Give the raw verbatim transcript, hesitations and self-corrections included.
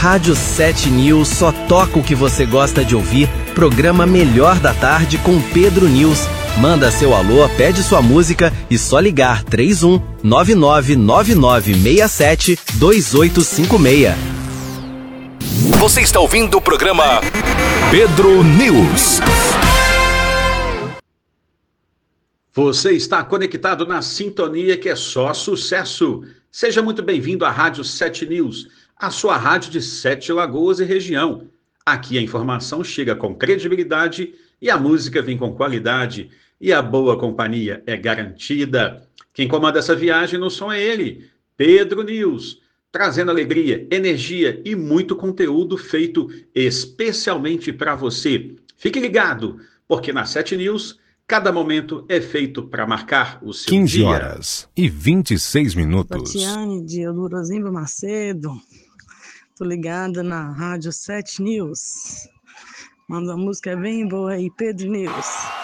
Rádio sete News só toca o que você gosta de ouvir. Programa Melhor da Tarde com Pedro News. Manda seu alô, pede sua música e só ligar três um nove nove nove nove seis sete dois oito cinco seis. Você está ouvindo o programa Pedro News. Você está conectado na sintonia que é só sucesso. Seja muito bem-vindo à Rádio sete News, a sua rádio de Sete Lagoas e região. Aqui a informação chega com credibilidade e a música vem com qualidade e a boa companhia é garantida. Quem comanda essa viagem no som é ele, Pedro News, trazendo alegria, energia e muito conteúdo feito especialmente para você. Fique ligado, porque na sete News cada momento é feito para marcar o seu quinze dia. horas e vinte e seis minutos. Tatiane de Elurozimba Macedo. Tô ligada na Rádio sete News. Manda uma música bem boa aí, Pedro News.